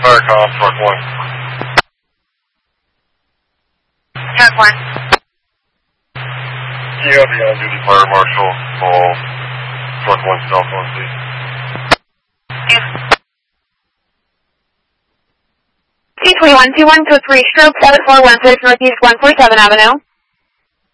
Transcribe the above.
Fire call, truck 1. Truck 1. Do you have the on-duty fire marshal call truck 1 cell phone, please? Yes. T2121 code 3 stroke 7416 Northeast 147 Avenue.